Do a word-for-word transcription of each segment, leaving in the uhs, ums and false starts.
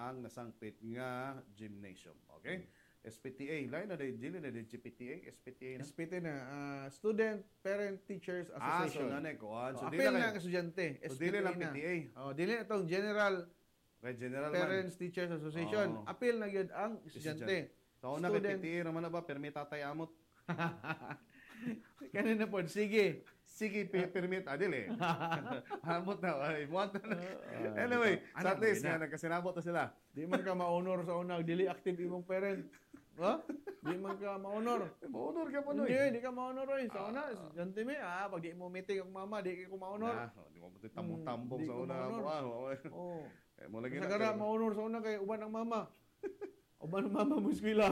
ang nasangpit nga gymnasium. Okay? S P T A, lain na din, dili na din G P T A, S P T A na. S P T na, ah, Student Parent Teachers Ah, so Association. nanay ko. Ah, So, so, apel dili na na ang estudyante. So, S P T A dili lang na. P T A. Oh, dili na itong General Kay General Parents man. Teachers Association. Oh. Apel na yun ang estudyante. So, una kay Student- P T A naman na ba, permit tatay amot. Kanina po, sige. Sige, pi- permit, adil eh. Amot na, ay, want na. Uh, Anyway, ano so at least, na? nga, nagkasinabot na sila. Di man ka ma-honor sa una, dili active imong parent. Ha? Di man ka ma-honor. Maunor ka pa, no? Hindi, di ka ma-honor oy. Sa una, estudyante mi, ah, pag di mo meeting ang mama, di ka ko ma-honor. Ah, di mo pati tambong-tambong Hmm, sa di ko una. maunor. Mo, ah, Oh. eh, mo lagi Sa gara, ma-honor sa una kay uban ang mama. Uban ang mama mo eskwela.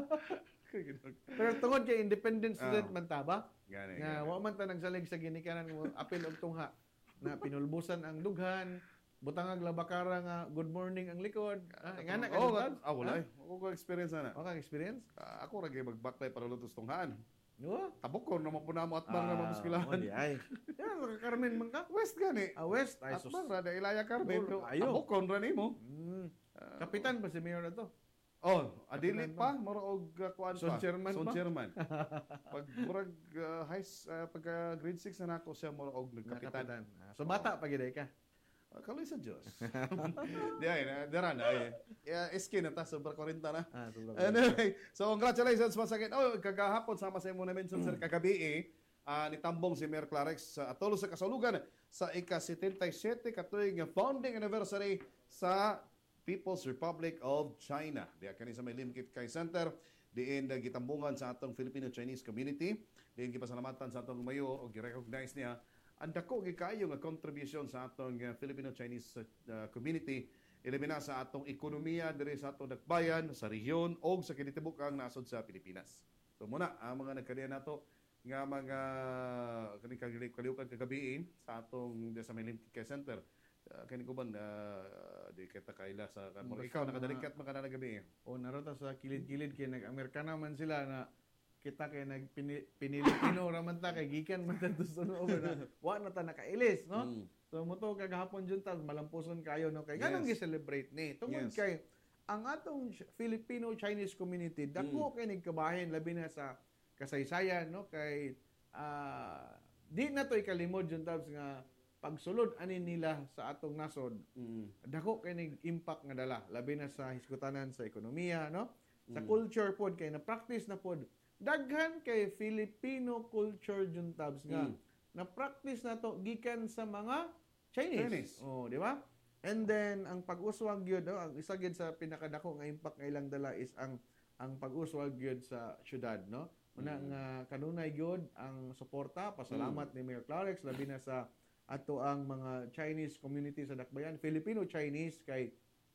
Pero tungod kay independent student Ah. man ta ba? Gani, Nga, gani. wa man ta nagsalig sa ginikanan mo apil og tungha na pinulbusan ang dughan, butangag labakara nga good morning ang likod. Ah, nga na ka Oh, dughan? ah, wala eh. Ako ko experience na. Wa ka experience? Ah, ako ra gyud magbaklay para lutos tunghaan. No? Tabok ko naman po na mo atbang na mga Ah, eskwelahan. di ay. Ya, Carmen man ka? West gani. Ah, West. Ay, sus. Atbang ra da Ilaya Carmen. Oh, ayo. Tabok ko ra nimo. Mm. Kapitan pa si Mayor na to. Oh, adili pa mura og uh, kuan pa. Son chairman Son pa? chairman. Pag murag uh, high s- uh, pag uh, grade six na nako siya mura og nagkapitan. Ah, So bata pa gid ka. Uh, Kaloy sa Dios. Di ay na dara na ay. Yeah, iskin na ta sobra forty na. Ah, sobra Anyway, so congratulations once again. Oh, kagahapon sama sa imo na mention sir kagabi eh. Uh, nitambong si Mayor Clarex sa atulo sa kasalugan sa ika-seventy-seven katuig nga founding anniversary sa People's Republic of China. Diya kani sa may Limkit Kai Center, diin na gitambungan sa atong Filipino-Chinese community, diin gipasalamatan sa atong mayor o gi-recognize niya ang dako gi kaayo nga contribution sa atong uh, Filipino-Chinese uh, community ilabi na sa atong ekonomiya diri sa atong dakbayan, sa rehiyon o sa kinitibuk-ang nasod sa Pilipinas. So muna ang mga nagkalian nato nga mga kani kaliukan kagabi sa atong sa may Limkit Kai Center. Uh, kani ko ban uh, di kita kaila sa kan Basta ikaw mga- nakadalikat man kana gabi. O narota sa kilid-kilid kay nag-Amerikana man sila na kita kay nagpinilipino raman ta kay gikan man ta suno over na wa na ta nakailis no. Mm. So mo to kagahapon jud ta malampuson kayo no kay Yes. ganang gi-celebrate ni. Tungod Yes. kay ang atong Filipino-Chinese community dako kay nagkabahin labi na sa kasaysayan no kay ah, di na to ikalimod jud tabs nga pagsulod ani nila sa atong nasod Mm. dako kay nig impact nga dala labi na sa hiskutanan sa ekonomiya no sa culture pod kay na practice na pod daghan kay Filipino culture juntabs nga Mm. na practice na to gikan sa mga Chinese, Chinese. oh di ba and then ang pag-uswag gyud no? Ang isa gyud sa pinakadako nga impact nga ilang dala is ang ang pag-uswag gyud sa syudad no una nga kanunay gyud ang suporta pasalamat ni Mayor Clarex labi na sa ato ang mga Chinese community sa Dakbayan, Filipino-Chinese kay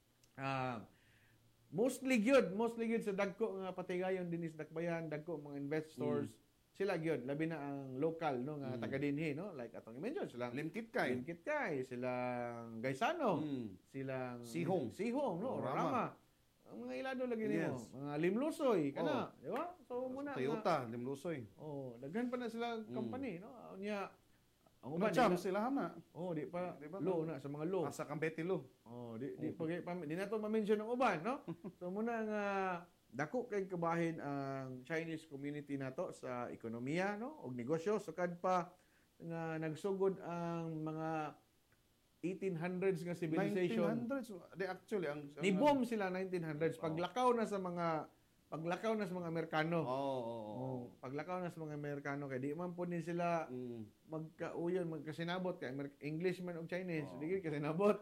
ah mostly gyud, mostly gyud sa dagko nga patigayon din sa Dakbayan, dagko mga investors, sila gyud labi na ang local no nga taga dinhi no, like atong i-mention silang Limkit kay. Limkit kay, silang Gaisano, Mm. silang Sihong. Sihong no, Oh, Rama. Rama. Ang mga ilado lagi nimo, Yes. mga Limlusoy kana, di ba? So muna nga- Toyota, Limlusoy. Oh, daghan pa na sila company no. Unya ang Uban uban jam di na- sila na. Oh, di pa Di ba? low na sa mga low. Asa kang betilo. Oh, di di pa pa di na to ma-mention ng uban, no? So muna nga dako kay kabahin ang Chinese community nato sa ekonomiya, no? Og negosyo sukad pa nga nagsugod ang mga eighteen hundreds nga civilization. nineteen hundreds. Di actually ang ang- Ni-boom sila nineteen hundreds paglakaw na sa mga paglakaw na sa mga Amerikano. Oo, oo, oo. Oh, paglakaw na sa mga Amerikano kay di man po din sila Mm. magkauyon, magkasinabot kay Amer- English man og Chinese, Oo. di gyud kasinabot.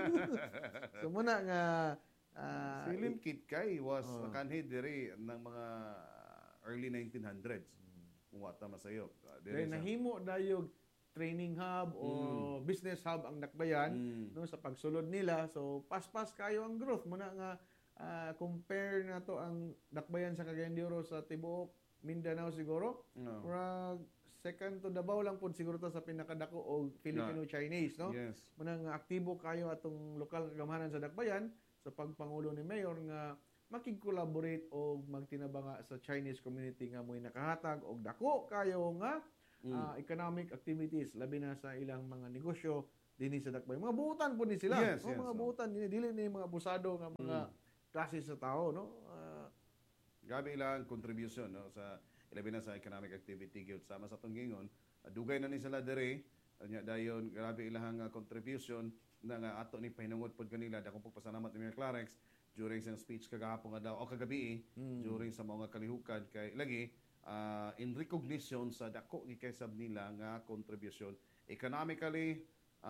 So muna nga ah, Si Limkit kay was Oh. nakanhi diri ng mga early nineteen hundreds. Kung wata masayo. Ah, kay diri sa- nahimo dayog training hub o business hub ang Dakbayan Mm. no sa pagsulod nila. So paspas kayo ang growth muna nga ah, compare na to ang Dakbayan sa Cagayan de Oro sa tibuok Mindanao siguro. No. Murag second to Davao lang pod siguro ta sa pinakadako og Filipino-Chinese, no? Yes. Muna nga aktibo kayo atong lokal nga gamhanan sa Dakbayan sa pagpangulo ni Mayor nga makig-collaborate o magtinabanga sa Chinese community nga mo'y nakahatag og dako kayo nga Mm. ah, economic activities labi na sa ilang mga negosyo dinhi sa dakbayan. Mga buutan po ni sila. Yes, no? yes, Mga oh. buutan dili dili ni mga abusado nga mga Mm. klase sa tao, no? Ah, Grabe ilang contribution no sa ilabi na sa economic activity guild sama sa tong gingon uh, dugay na ni sila dere nya dayon grabe ilang uh, contribution na nga ato ni pahinungod pod kanila dakong pagpasalamat ni Mayor Clarex during sa speech kagahapon nga daw o kagabi Mm. during sa mga kalihukan kay lagi uh, in recognition sa dako gikaysab nila nga contribution economically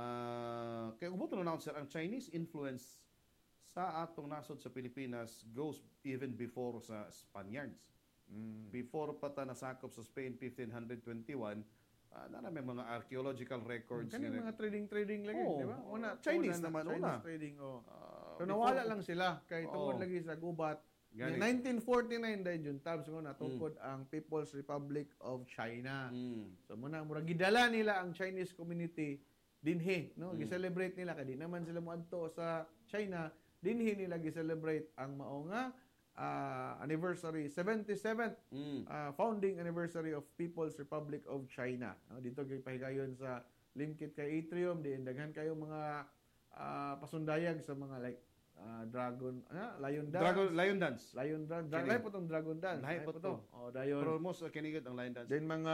uh, kay ubuto na sir ang Chinese influence sa atong nasod sa Pilipinas goes even before sa Spaniards. mm. Before pa ta nasakop sa Spain fifteen twenty-one, uh, na may mga archaeological records. Kani nga- mga trading-trading lagi, Oo. di ba? Una, Chinese una na- naman, Chinese una. trading, oh. Ah, So before- nawala lang sila kay Oo. tungod lagi sa gubat. Gani. nineteen forty-nine dahil yun tabs ko na tungkod ang People's Republic of China. Mm. So muna mura gidala nila ang Chinese community dinhi, no? Mm. Gi-celebrate nila kadi naman sila moadto sa China, dinhi nila gi-celebrate ang mao nga ah, anniversary seventy-seventh Mm. ah, founding anniversary of People's Republic of China. No? Dito kay pahigayon sa Limkit kay Atrium, di daghan kayo mga ah, pasundayag sa mga like ah, dragon, ah, lion dance. Dragon, lion dance. Lion dance. Dra- Kini. lahi po tong dragon dance. Lahi po to. Oh, dayon. Pero most uh, kinigit ang lion dance. Then mga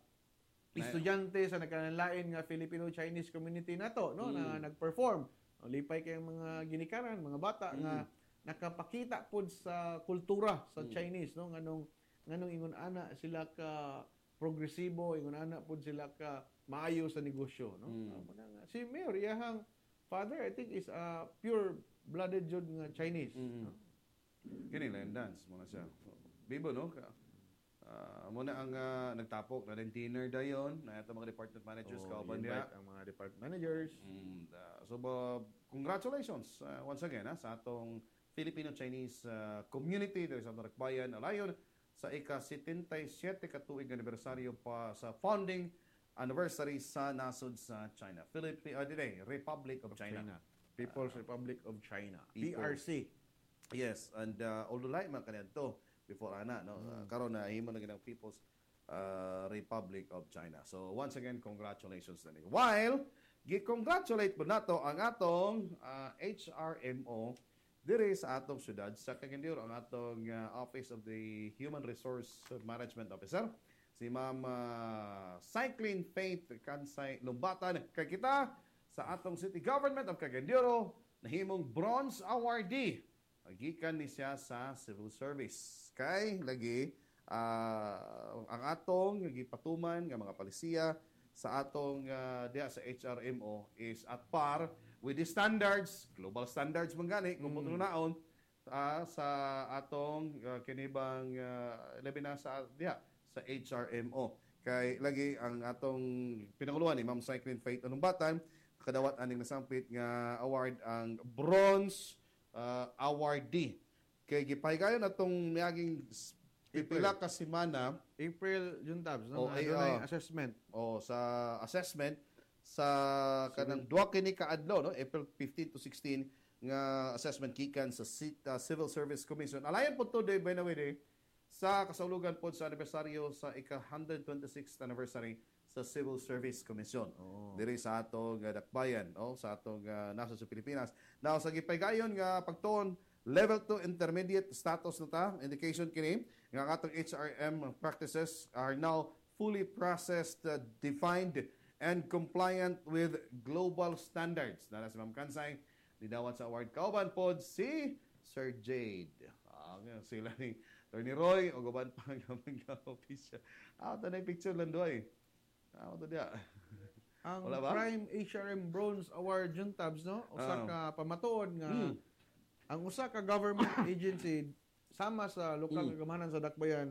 estudyante sa nagkanalain nga Filipino-Chinese community nato, no, na Mm. nag-perform. O, lipay kay mga ginikaran, mga bata Mm. nga nakapakita pud sa kultura sa Mm. Chinese, no, nganong nganong ingon ana sila ka progresibo, ingon ana pud sila ka maayo sa negosyo, no. Mm. Ah, muna nga. Si Mayor iyahang father I think is a pure blooded jud nga Chinese. Mm. no? Kini lion dance mga siya. Bibo no? Ka- Ah, muna ang ah, nagtapok na din dinner dayon na ito mga department managers Oh, kauban diya. invite ang mga department managers. Mm, uh, so, uh, congratulations uh, once again ha, sa atong Filipino-Chinese uh, community dito sa atong Dakbayan, Alayon, sa ika-seventy-seven katuig anibersaryo pa sa founding anniversary sa nasod sa China. Philippine, uh, dire, Republic of, Of China. China. People's Republic of China. People. P R C. Yes, and uh, although like man kanyan to, before ana, no, uh, karon na himo na ginang People's uh, Republic of China. So once again, congratulations na ninyo. While gi-congratulate po nato ang atong uh, H R M O diri sa atong syudad sa Cagayan ang atong uh, Office of the Human Resource Management Officer si Ma'am uh, Cycling Faith Kansay Lumbatan kay kita sa atong City Government of Cagayan de Oro nahimong bronze awardee gikan ni siya sa civil service. Kay lagi ah, ang atong gipatuman nga mga palisiya sa atong ah, diha sa H R M O is at par with the standards, global standards man gani kung mm. naon ah, sa atong ah, kinibang uh, labi na sa diha sa H R M O. Kay lagi ang atong pinanguluhan ni Ma'am Cycling Faith Anumbatan kadawat aning nasampit nga award ang bronze uh, awardee. Kay gipahigayon atong miaging s- pipila ka semana April June tabs no Oh, nga ay, dunay oh. assessment. o sa assessment sa kanang duha kini ka adlaw no April fifteen to sixteen nga assessment gikan sa Ci- uh, Civil Service Commission. Alayan po to day by the way day, sa kasulugan po sa anibersaryo sa ika one twenty-sixth anniversary sa Civil Service Commission. Oo. Diri sa atong uh, dakbayan, oh, sa atong uh, nasod sa Pilipinas. Now sa gipahigayon nga pagtuon level two intermediate status na ta, indication kini nga ang atong H R M practices are now fully processed, uh, defined and compliant with global standards. Nara si Ma'am Kansay, didawat sa award kauban pod si Sir Jade. Ah, nga, sila ni Attorney Roy o guban pa nga mga official. Ah, ito na yung picture lang doy. Ah, ito dia. Ang Wala ba? Prime H R M Bronze Award June tabs no usa Ah. ka pamatuod nga Mm. ang usa ka government agency sama sa lokal Mm. nga gamanan sa Dakbayan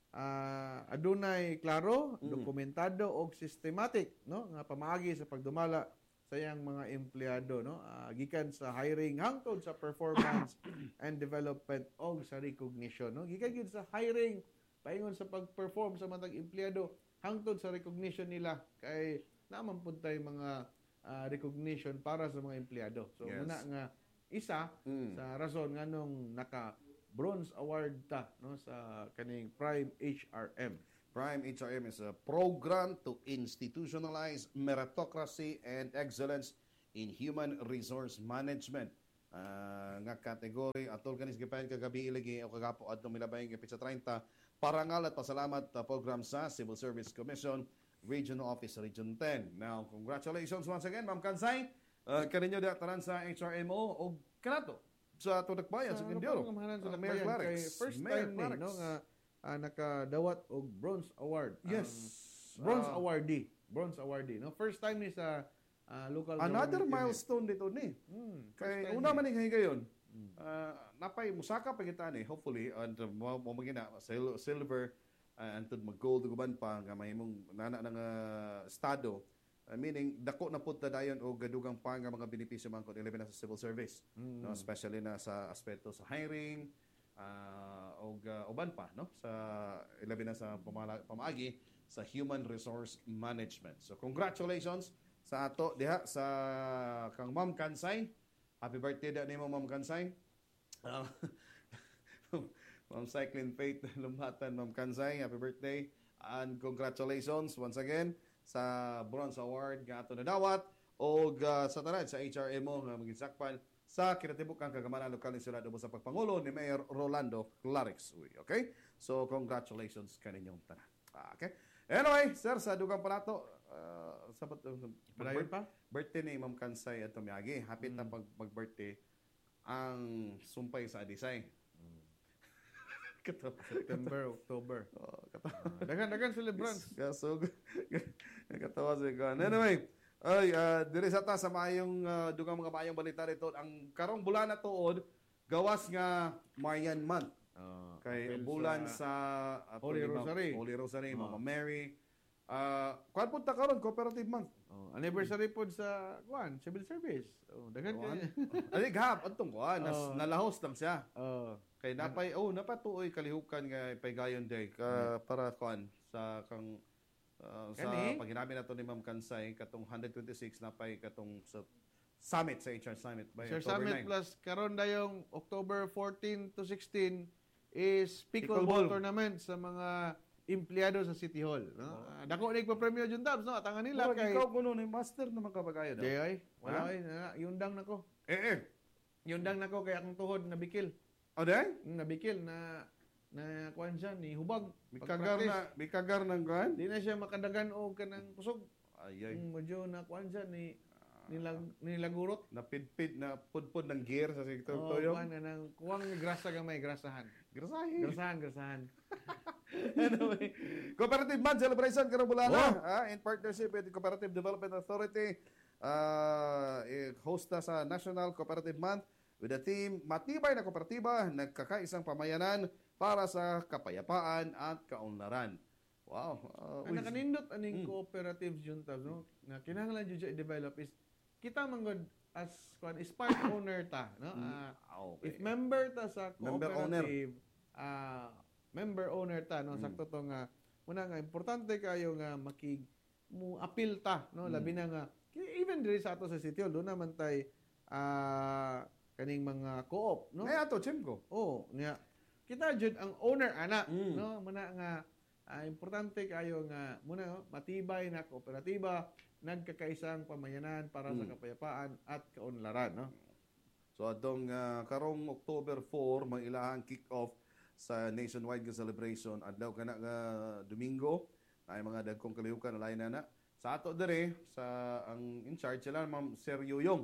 ah, adunay klaro, Mm. dokumentado og systematic no nga pamaagi sa pagdumala sa iyang mga empleyado no Ah, gikan sa hiring hangtod sa performance and development og sa recognition no gikan gid sa hiring paingon sa pag-perform sa matag empleyado hangtod sa recognition nila kay naman pud tay mga ah, recognition para sa mga empleyado so Yes. muna nga isa Mm. sa rason nganong naka bronze award ta no sa kaning Prime H R M. Prime H R M is a program to institutionalize meritocracy and excellence in Human Resource Management. Ah, nga kategory atol kanis gipayon kagabi ilagi o kagapo adtong milabayng kapit sa thirty parangal at pasalamat uh, program sa Civil Service Commission Regional Office Region ten. Now, congratulations once again, Ma'am Kansay. Uh, kaninyo da taran sa H R M O o kanato sa Tudak Bayan sa Mindoro. Sa Uh, Mayor Bayan, Clarix. kay first Mayor time ni Clarix. no nga ah, nakadawat og bronze award. Yes. Ang bronze Ah, awardee. Bronze awardee. No, first time ni sa ah, local Another government unit. milestone dito ni. Hmm, first Kay time una ni. man ni gayon. Mm. Uh, napay musaka pa kita ni hopefully and uh, mo mo magina sil- silver uh, antud mag gold guban pa nga mahimong nana ng uh, estado. Uh, meaning dako na pud ta dayon og gadugang pa nga mga benepisyo man kun ilabi na sa civil service. Mm. No, especially na sa aspeto sa hiring uh, og uh, uban pa no sa ilabi na sa pamala, pamaagi sa human resource management. So congratulations sa ato diha sa kang Ma'am Kansay. Happy birthday da nimo Ma'am Kansay. Uh, Ma'am Cycling Faith Lumhatan, Ma'am Kansay, happy birthday and congratulations once again sa Bronze Award nga ato nadawat og uh, sa tanan sa H R M O nga maginsakpan sa kinatibuk-ang kagamanan lokal ni Ciudad Ubo sa pagpangulo ni Mayor Rolando Clarix. Uy, okay? So congratulations kaninyong tanan. Ah, okay? Anyway, sir, sa dugang pa nato uh, sabat uh, Madayon pa? birthday ni Ma'am Kansay at Tumyagi. Happy Mm. na pag mag-birthday ang sumpay sa Adisay. Kato. September, October. Oh, kato. Ah, Dagan-dagan celebrants. Kasog. Katawa sa ikaw. Anyway, ay, uh, diri sa ta sa maayong uh, dugang mga maayong balita rito. Ang karong bulan na tuod, gawas nga Marian Month. Ah, Kay apel bulan sa, uh, Holy Mama- Rosary. Holy Rosary, Ah. Mama Mary. Uh, kuan punta karon Cooperative Month. Oh, anniversary pod sa kuan, civil service. Oh, dagan Kuan. kay. Ani gahap adtong kuan, nas Oh. nalahos lang siya. Oh, Kay napay oh napatuoy kalihukan nga paygayon day ka para kuan sa kang uh, sa Kani? paghinabi nato ni Ma'am Kansay katong one twenty-six napay katong sa summit sa H R Summit by Sir October Summit nine. plus karon dayong October fourteen to sixteen is Pickleball. pickleball tournament sa mga empleyado sa City Hall. No? Oh. Ah, dako na igpa-premyo jud tabs no atangan nila Murag kay ikaw kuno ni master naman ka bagayo daw. Jay ay, wala Ha? ay na, yundang nako. Eh eh. Yundang nako kay akong tuhod nabikil. O day? Nabikil na na kuan siya ni hubag. Bikagar Pag-practice. na bikagar ng kuan. Di na siya makadagan og kanang kusog. Ay ay. Mm, medyo na kuan siya ni nilag nilagurot. Napidpid na pudpud ng gear sa sektor Oh, toyo. kuan nang kuwang ni grasa gamay grasahan. Grasahe. Grasahan, grasahan. Anyway, Cooperative Month celebration karong bulan Oh. ah, in partnership with the Cooperative Development Authority. Uh, host na sa National Cooperative Month with the team Matibay na Kooperatiba, nagkakaisang pamayanan para sa kapayapaan at kaunlaran. Wow. Uh, Ang nakanindot aning Mm. cooperatives yun tab, no? Na kinahanglan jud siya i-develop is kita man gud as kuan is part owner ta, no? Ah, okay. if member ta sa Member owner. cooperative, ah member owner ta, no? Mm. Sakto to nga muna nga importante kayo nga makig mo appeal ta, no? Mm. Labi na nga even diri sa ato sa City Hall, do naman tay ah kaning mga co-op, no? Ay, ato, Chimko. Oh, nga kita jud ang owner ana, Mm. no? Muna nga ah, importante kayo nga muna no? Matibay na kooperatiba, nagkakaisang pamayanan para sa Mm. kapayapaan at kaunlaran, no? So atong uh, karong October four may ilahang kick-off sa nationwide nga celebration adlaw kana nga Domingo ay mga dagkong kalihukan lain na na. Sa ato dire sa ang in charge sila Ma'am Sir Yoyong.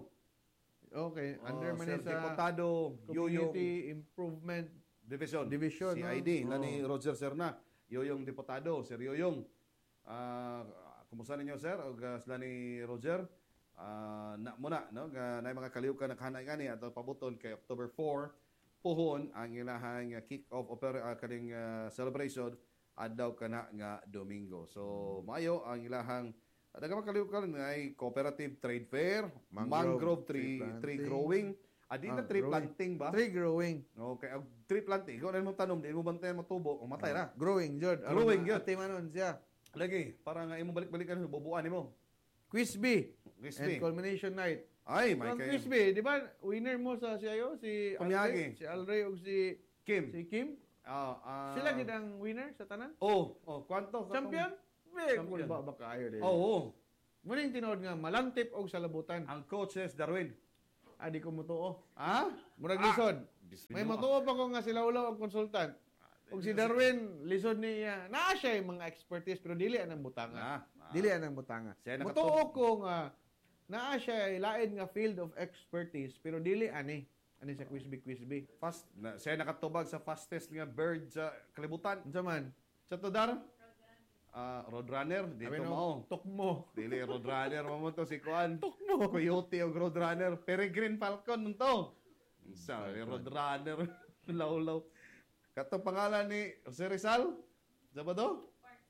Okay, Uh, under man Sir sa Diputado Yoyong Community Improvement Division. Division, C no? I D na Oo. ni Roger Serna. Yoyong Diputado, Sir Yoyong. Ah, kumusta ninyo sir? O uh, sila ni Roger? Ah, na muna no nga na mga kalihukan nakahanay gani ato pabuton kay October four puhon ang ilahang uh, kick-off opera uh, kaning uh, celebration adlaw kana nga Domingo. So maayo ang ilahang daghang kalihukan ay cooperative trade fair, Mangrove mangrove, tree tree tree planting. growing, adi na Ah, tree growing. planting ba? tree growing. Okay, ang tree planting, ikaw na mo tanom, di mo bantayan mo tubo, o matay na. Growing jud. Growing, jud. Ate manon siya. Lagi, para nga imo balik-balikan bubuan nimo. Quiz B and Crispy. culmination night. Ay, may Ang kay Quiz B, di ba winner mo sa siyo si Pamyagi. Alray, si Alray ug si Kim. si Kim? Ah, ah, Sila gid ang winner sa tanan? Oh, oh, kwanto? Katong- Champion? Big. Champion. Ba ba kayo din? Oo. Oh, Muna yung tinood nga, malantip og salabutan. Ang coach is Darwin. Adi ko mutuo. Ha? Murag Ah, lisod. Bisbino May ka. matuo pa ko nga sila ulaw ang konsultant. Og si Darwin, lisod niya. Naa siya yung mga expertise, pero dili anang butanga. Ah, ah. Dili anang butanga. Siya nakatub- Mutuo ko nga, naa siya ay lain nga field of expertise, pero dili ani. Ani sa Quizby-Quizby. Fast, na, siya nakatubag sa fastest nga bird sa kalibutan. Unsa man? Sa to, Dar? Ah, Roadrunner. Dito Sabi no, mao. tukmo. Dili, Roadrunner. Mamo to si Kuan. Tukmo. Coyote o Roadrunner. Peregrine Falcon nun to. Sa Roadrunner. Law-law. Katong pangalan ni Jose Rizal? Sa ba to?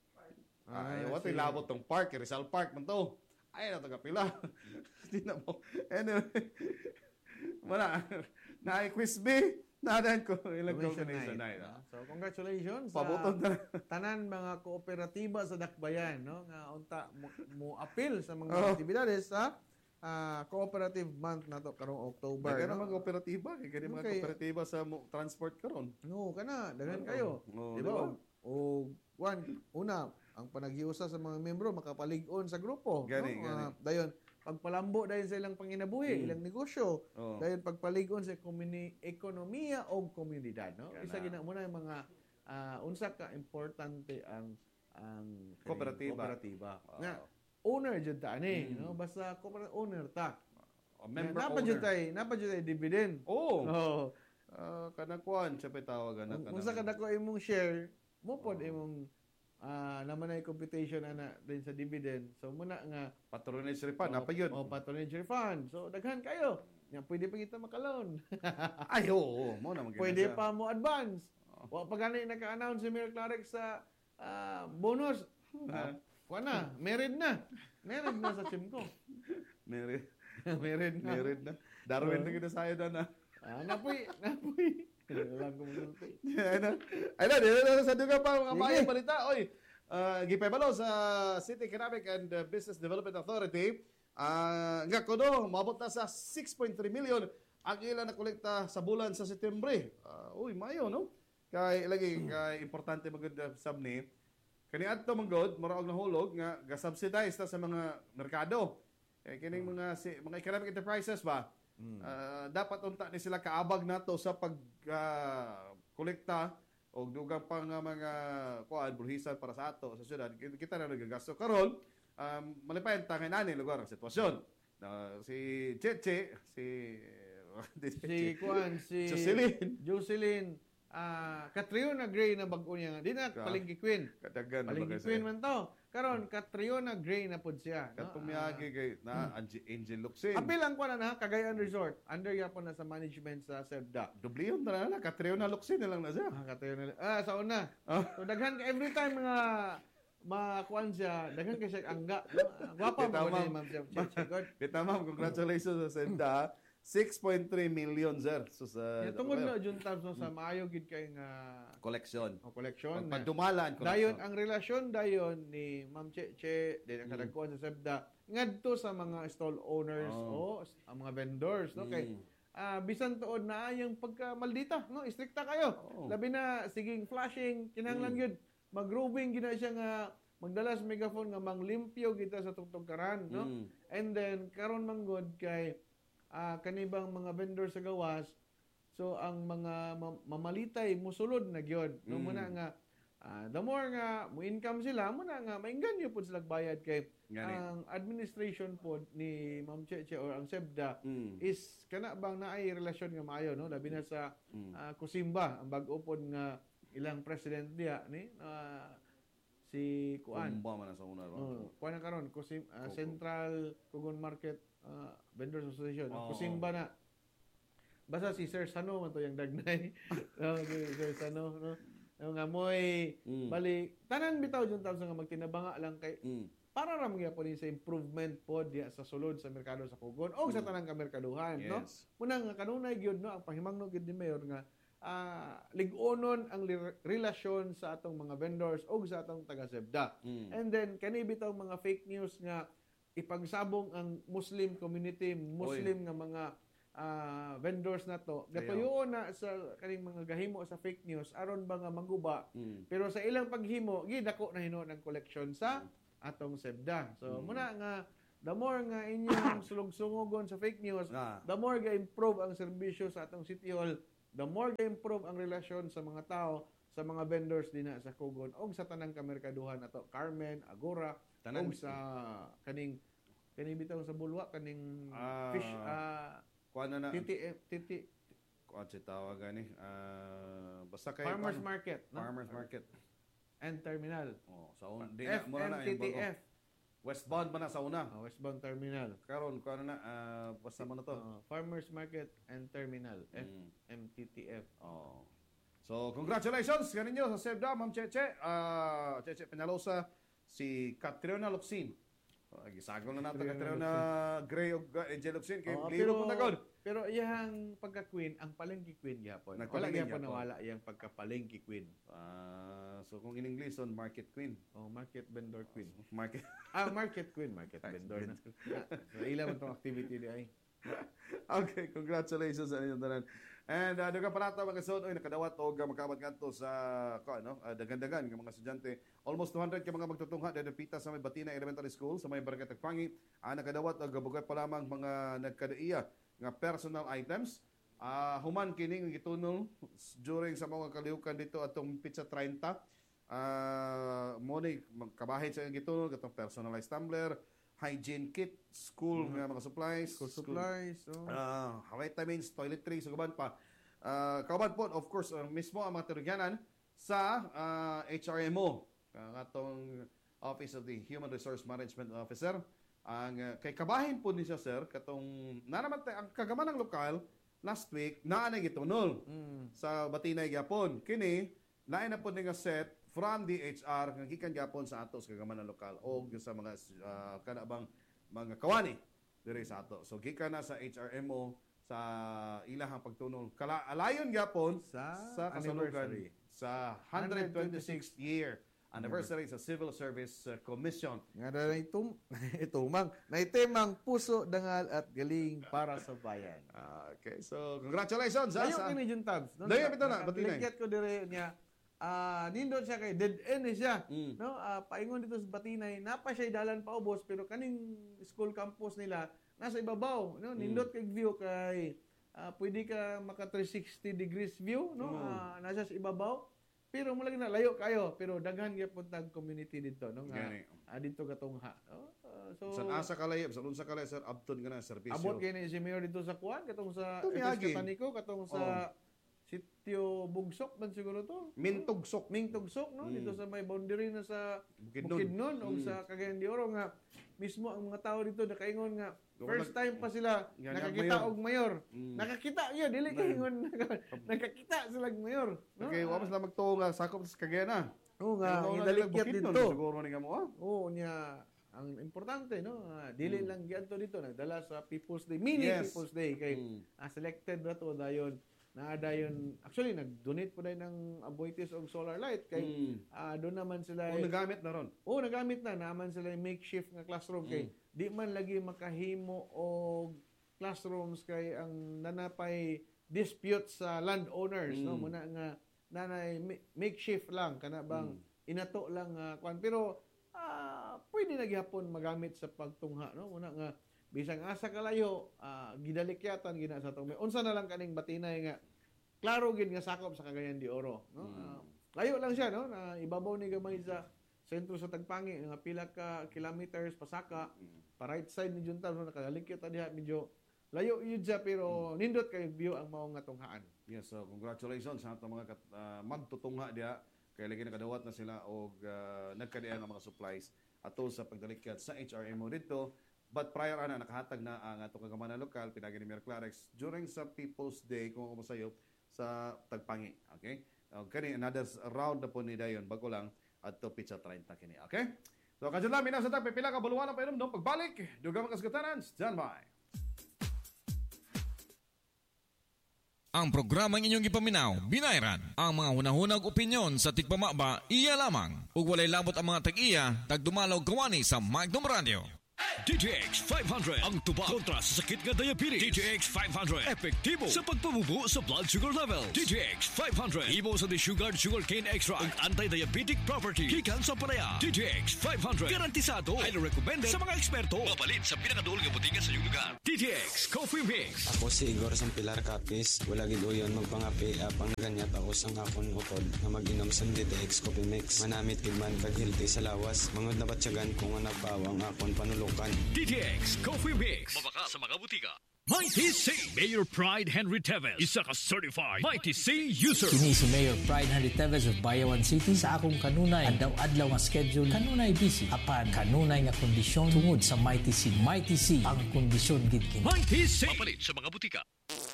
Ah, Ay, what si- labot tong park, Rizal Park man to. Ay, na to kapila. Di na mo. Anyway. Wala. Na-quiz B. Nadan ko. Ilang Commission combination night, night. no? So congratulations sa Pabuton na. tanan mga kooperatiba sa Dakbayan, no? Nga unta mo, mo appeal sa mga Oh. aktibidades sa ah, cooperative month na to karong October. Daghan no? mga kooperatiba, kay kani mga Okay. kooperatiba sa mo- transport karon. No, kana, daghan Oo. kayo. Oo, Di di ba? ba? O one, una, ang panaghiusa sa mga membro makapalig-on sa grupo, Gani, no? gani. Ah, dayon pagpalambo dahil sa ilang panginabuhi, Mm. ilang negosyo, Oh. dahil pagpalig-on sa komuni ekonomiya o komunidad, no? Kana. Isa gina muna yung mga ah, unsa ka importante ang ang Kooperatiba. kooperatiba. Wow. Nga, owner jud ta ani, Mm. no? Basta cooperative owner ta. A member Napa jud owner. tay, napa jud tay dividend. Oh. Oh. Ah, kanang kuan siya pa tawagan na Kung kung sa kadako imong share, mo pod imong ah naman ay computation ana din sa dividend. So muna nga patronage refund, oh, apa yun? oh, patronage refund. So daghan kayo. Nga pwede pa kita makaloan. Ay, oo, oo. Mo na maganda Pwede siya. pa mo advance. Oh. Wa pa gani naka-announce si Mayor Clarix sa ah, bonus. Ah. Kuha na, married na. Married na sa sim ko. Merit, married na. merit na. Darwin Oh. na kita sa'yo na na. Ah, napoy, napoy. Kailangan ko magsulti. Ayun na. Ayun na, dito na sa duga pa mga Sige. bayang balita. Oy, uh, gipebalo sa City Economic and uh, Business Development Authority. Ah, nga kuno, maabot na sa six point three million ang ilan na kolekta sa bulan sa Setyembre. Ah, uy, mayo, no? Kay lagi kay importante maganda sab ni kani adto manggod maraog na hulog nga ga-subsidize ta sa mga merkado. Kay kining mga si, mga economic enterprises ba? Ah, dapat unta ni sila kaabag nato sa pag ah, kolekta o dugang pang nga mga kuan bulhisan para sa ato sa syudad. Kita na nagagasto karon. Um, malipayan ta kay nani lugar ang sitwasyon. Na si Cheche, si Si Kuan, si Jocelyn. Jocelyn, ah Catriona Gray na bag-o niya nga. Di na Ka- Palengke Queen. Kadagan na Palengke ba Queen kasi? man to. Karon Catriona Gray na pod siya, no? Katong Ah, miyagi kay na Ange- Angel Luxin. apil ang kuan na Cagayan Resort. Under yapon na sa management sa SEBDA. Dubliyon na na, Katreo na Luxin na lang na siya. Ah, Catriona. Ah, sa una. Ah. So daghan ka every time mga makuan siya, daghan ka siya angga, no? Ah, Gwapa Kita, mo ma'am. ni Ma'am Chef Chef. Good. Kita ma'am, congratulations sa Senda. six point three million, sir. So, sa Ya tungod na jud tab so sa maayo gid kay nga collection. oh, collection. na. Pagdumalan. Dayon ang relasyon dayon ni Ma'am Cheche din ang Mm. kadagkuan sa SEBDA ngadto sa mga stall owners Oh. o ang mga vendors no kay ah bisan tuod na yung pagkamaldita no istrikta kayo Oh. labi na siging flashing kinahanglan gyud mag-roving gina siya nga magdala sa megaphone nga manglimpyo kita sa tugtugkaran no Mm. and then karon manggod kay ah kanibang mga vendor sa gawas so ang mga ma- mamalitay musulod na gyud no Mm. muna nga ah, the more nga mo income sila muna nga mainganyo pud sila bayad kay Gani. ang administration pod ni Ma'am Cheche or ang SEBDA Mm. is kana bang naay relasyon nga maayo no labi na sa Mm. ah, Kusimba ang bag-o pod nga ilang president diya ni ah, si Kuan Kumba man na sa una. Oh, kuha na karon Kusim ah, Kuko. Central Kugon Market ah, Vendors Association. Oo. Kusimba na. Basta si Sir Sano man to yung dagnay. oh, si Sir Sano no. Yung amoy Mm. bali tanan bitaw jud tab nga magtinabanga lang kay Mm. para ra mga po sa improvement pod diya sa sulod sa merkado sa Kugon o sa tanang kamerkaduhan no. Yes. Muna nga kanunay gyud no ang pahimangno gyud ni Mayor nga ah, lig-onon ang li- relasyon sa atong mga vendors o sa atong taga-SEBDA. Mm. And then kani bitaw mga fake news nga ipagsabong ang Muslim community, Muslim nga mga ah, vendors na to. Kaya- Gatuyo na sa kaning mga gahimo sa fake news aron ba nga maguba. Mm. Pero sa ilang paghimo, gidako na hinuon ang collection sa atong SEBDA. So Mm. muna nga the more nga inyong sulog-sungogon sa fake news, Ah. the more ga-improve ang serbisyo sa atong City Hall, the more ga-improve ang relasyon sa mga tao, sa mga vendors din sa Kugon, o sa tanang kamerkaduhan ato, Carmen, Agora, Tanan- o sa kaning, kaning bitaw sa bulwa, kaning Ah. fish, ah, Kuan na na. titi, eh, titi, Kuan si tawagan ni. Ah, basta kay farmers kuan, market, no? Farmers market. And terminal. Oh, sa un, di na mura na yung bago. F M T T F, Westbound man na sa una. ah, westbound terminal. Karon kuan na ah, basta mo na to. Ah, farmers market and terminal, Mm. F M T T F. Oh. So, congratulations kaninyo sa SEBDA, Ma'am Cheche. Ah, Cheche Peñalosa, si Catriona Luxin. Oh, gisagol na nato Catriona Catriona Gray ug uh, Angel Luxin kay Oo, libo po na god. pero iyang pagka-queen, ang palengke queen gyapon. Wala Nagpalengke gyapon gyapon. nawala iyang pagka-palengke queen. Ah, so kung in English on Market Queen. Oh, market vendor queen. Market. Ah, market queen, market vendor na. So, ilan man tong activity di ay. Okay, congratulations sa inyong tanan. And uh, dugang panata mga kasod, oy nakadawat og uh, makaabot ngadto sa ko ano, uh, dagan-dagan nga mga estudyante. Almost two hundred ka mga magtutungha dito pita sa may Batina Elementary School sa may Barangay Tagpangi. Uh, nakadawat og bugay pa lamang mga nagkadaiya nga personal items. Uh, human kining gitunol during sa mga kalihukan dito atong Pizza thirty. Uh, mo ni kabahin sa gitunol katong personalized tumbler, hygiene kit, school nga mga supplies, School supplies. Oh. uh, vitamins, toiletries, ug uban pa. Uh, kauban po, of course, uh, mismo ang mga Turugyanan sa uh, H R M O, ang atong Office of the Human Resource Management Officer. Ang uh, kay kabahin po ni siya, sir, katong nanaman tay ang kagaman ng lokal last week naa na gitunol Mm. sa Batinay gyapon. Kini naay na po ni nga set from the H R nga gikan gyapon sa ato sa kagaman ng lokal o sa mga uh, kana bang mga kawani diri sa ato. So gikan na sa H R M O sa ilahang pagtunol. Kala alayon gyapon Sa, sa kasalugan anniversary. sa one hundred twenty-sixth year anniversary sa Civil Service uh, Commission. Nga na itum, itumang, na itemang puso, dangal at galing para sa bayan. Ah, okay, so congratulations ha, Layo sa kini Jun Tabs. No? Layo, bitaw na, Batinay. Likyat ko dire niya. Ah, nindot siya kay dead end eh siya. Mm. No, ah, paingon dito sa Batinay, napa siya dalan pa ubos pero kaning school campus nila nasa ibabaw, no? Nindot kay view kay ah, pwede ka maka three sixty degrees view, no? Mm. Ah, nasa sa ibabaw. Pero mo lagi na layo kayo, pero daghan gyapon tag community dito, no? Nga, Gani. ah, dito katungha. No? Ah, so Sa asa kalay, sa unsa kalay sir, abton ka na serbisyo. abot kay ni si Mayor dito sa Kuan, katong sa Ito, F S miagi. Catanico, katong sa Sitio Bugsok man siguro to. Mintugsok. Mingtugsok, no? Mm. Dito sa may boundary na sa Bukidnon. Bukidnon o Mm. sa Cagayan de Oro nga mismo ang mga tao dito nakaingon nga Kung first nag- time pa sila Yan ang nakakita mayor. og mayor. Mm. Nakakita yun, dili Na- kaingon nakakita sila og mayor. No? Okay, wa mas lang magtuo nga sakop sa Cagayan na. Oo nga, Ano, hidalikyat Bukidnon, dito. Siguro ni nga mo ah. Oo niya, ang importante no, ah, dili Mm. lang giadto dito nagdala sa People's Day, mini Yes. People's Day kay Mm. ah, selected na to dayon na dayon actually nag-donate po dayon ng Aboitiz og solar light kay Mm. ah, doon naman sila Kung nagamit na ron. Oo, nagamit na. Naman sila yung makeshift nga classroom kay di man lagi makahimo og classrooms kay ang nanapay dispute sa landowners no Mm. muna nga nanay ma- makeshift lang kana bang Mm. inato lang nga kwan pero ah, pwede na gyapon magamit sa pagtungha no muna nga bisang asa kalayo ah, gidalikyatan gina sa tong unsa na lang kaning Batinay nga klaro gid nga sakop sa Cagayan de Oro no Mm. Ah, layo lang siya no na ibabaw ni gamay sa sentro sa Tagpangi nga pila ka kilometers pasaka pa right side ni Junta no nakalikyat diha medyo layo yun siya pero nindot kay view ang mao nga tunghaan. Yes, so congratulations sa atong mga kat, ah, magtutungha diha kay lagi nakadawat na sila og uh, nagkadian ang mga supplies atol sa pagdalikyat sa H R M O dito. But prior ana nakahatag na ang atong kagamanan lokal pinagi ni Mayor Clarex during sa People's Day kung ako masayo sa Tagpangi. Okay? Uh, kani another round na po ni dayon bago lang adto Pizza thirty kini. Okay? So kadyo lang minaw sa tag pipila ka baluan ang painom no pagbalik dugang kasgatanan stand by. Ang programang inyong ipaminaw, binayran. Ang mga hunahunag opinyon sa tigpamaba, iya lamang. Ug walay labot ang mga tag-iya, tagdumalaw gawani sa Magnum Radio. D T X five hundred ang tubag kontra sa sakit nga diabetes. D T X five hundred epektibo sa pagpamubo sa blood sugar levels. D T X five hundred imo sa desugared sugarcane extract ug anti-diabetic property gikan sa palaya. D T X five hundred garantisado, highly recommended sa mga eksperto. Mapalit sa pinakaduol nga botiga sa iyong lugar. D T X Coffee Mix. Ako si Igor Sampilar Capis. Wala gid uyon magpangapi apang ganyat ako sang akon utod na mag-inom sa D T X Coffee Mix. Manamit gid man kag healthy sa lawas. Mangod na batyagan kung nga nagpawang akon panulukan. D T X Coffee Mix. Mabaka sa mga butika. Mighty C. Mayor Pride Henry Teves. Isa ka certified Mighty C user. Kini si Mayor Pride Henry Teves of Bayawan City. Sa akong kanunay, adlaw-adlaw nga schedule, kanunay busy. Apan, kanunay nga kondisyon tungod sa Mighty C. Mighty C ang kondisyon gid kini. Mighty C. Mapalit sa mga butika.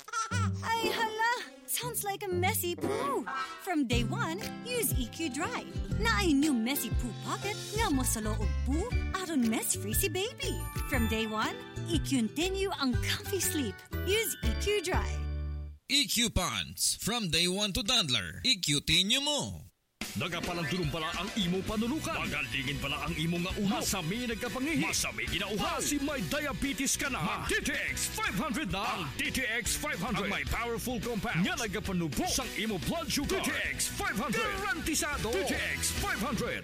Ay, hala! Sounds like a messy poo. From day one, use E Q Dry. Na ay new messy poo pocket nga mo sa loob poo aron mess-free si baby. From day one, E Q continue ang comfy sleep. Use E Q Dry. E Q Pants. From day one to toddler. E Q tinyo mo. Nagapalandulong pala ang imo panulukan. Magalingin pala ang imo nga ulo. Masami nagkapangihi. Masami ginauhaw. Si may diabetes ka na. Mag D T X five hundred na. Ang D T X five hundred. Ang may powerful compound. Nga nagapanubo sang imo blood sugar. D T X five hundred. Garantisado. D T X five hundred.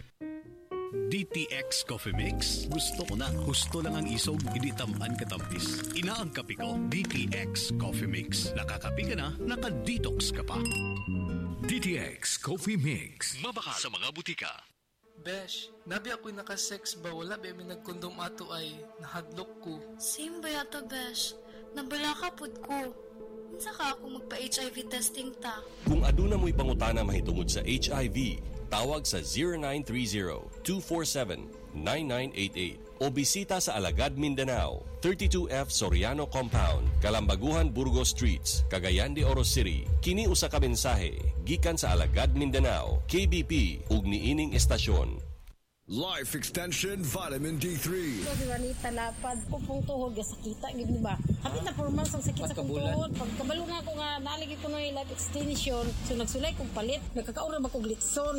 D T X Coffee Mix. Gusto ko na. Gusto lang ang isog, hindi tamaan katampis. Ina ang kape ko, D T X Coffee Mix. Nakakape ka na, nakadetox ka pa. D T X Coffee Mix. Mabaka sa mga butika. Besh, nabi ako'y nakasex ba? Wala ba may nagkondom ato ay nahadlok ko. Same ba yata, Besh? Nabala ka pud ko. Unsa ka ako magpa-H I V testing ta? Kung aduna mo'y pangutana mahitungod sa H I V, tawag sa zero nine three zero, two four seven, nine nine eight eight o bisita sa Alagad, Mindanao, thirty-two F Soriano Compound, Kalambaguhan, Burgos Streets, Cagayan de Oro City. Kini usa ka mensahe gikan sa Alagad, Mindanao, K B P ug niining estasyon. Life Extension Vitamin D three. Kasi Juanita lapad ko pong tuhod sa kita gid ba. Hapit na four months ang sakit sa kong tuhod. Pagkabalo na ako nga naligi ko no life extension. So nagsulay kong palit, nagkakaura ba kog litson.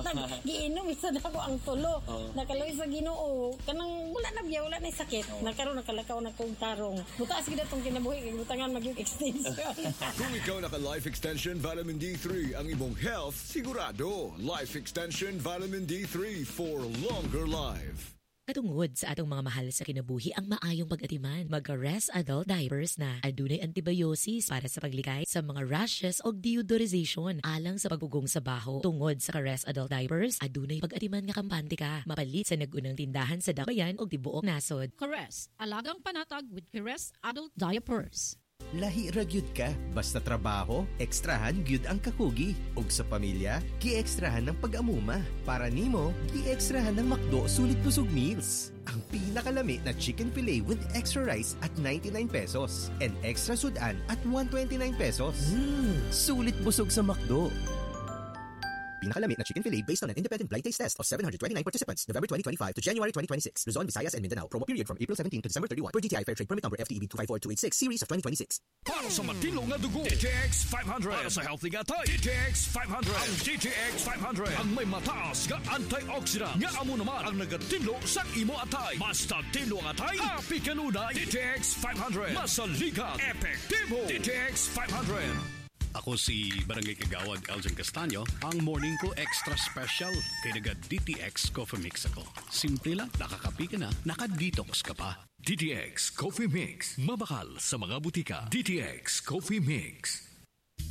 Giinom isa na ako ang tulo. Nakaloy sa Ginoo. Kanang wala na biya, wala na sakit. Nagkaroon nakalakaw na kong tarong. Butas gid atong kinabuhi kay butangan mag extension. Kung ikaw naka Life Extension Vitamin D three ang imong health sigurado. Life Extension Vitamin D three for longer life. Katungod sa atong mga mahal sa kinabuhi ang maayong pag-atiman, magka-Rest Adult Diapers na. Adunay antibiosis para sa paglikay sa mga rashes o deodorization alang sa pagugong sa baho. Tungod sa ka-Rest Adult Diapers, adunay pag-atiman nga kampante ka. Mapalit sa nagunang tindahan sa Dakayan o tibuok nasod. Ka-Rest, alagang panatag with Ka-Rest Adult Diapers. Lahi ra gyud ka, basta trabaho, ekstrahan gyud ang kakugi. Ug sa pamilya, gi-ekstrahan ng pag-amuma. Para nimo, gi-ekstrahan ng McDo Sulit Busog Meals. Ang pinakalami na chicken fillet with extra rice at ninety-nine pesos and extra sudan at one twenty-nine pesos. Mm, sulit busog sa McDo. Pinakalamit na chicken fillet based on an independent blind taste test of seven hundred twenty-nine participants, November twenty twenty-five to January twenty twenty-six. Luzon, Visayas, and Mindanao. Promo period from April seventeenth to December thirty-first. Per D T I Fair Trade Permit Number F T E B two five four two eight six, Series of twenty twenty-six. Para sa matilong nga dugo, D T X five hundred. Para sa healthy nga tayo, D T X five hundred. Ang D T X five hundred. Ang may mataas nga antioxidant. Nga amo naman ang nagatinlo sa imo atay. Basta tinlo ang atay, happy kanunay. D T X five hundred. Masaligan, epektibo. D T X five hundred. Ako si Barangay Kagawad Elgin Castaño, ang morning ko extra special kay naga D T X Coffee Mix ako. Simple lang, nakakapi ka na, nakadetox ka pa. D T X Coffee Mix. Mabakal sa mga butika. D T X Coffee Mix.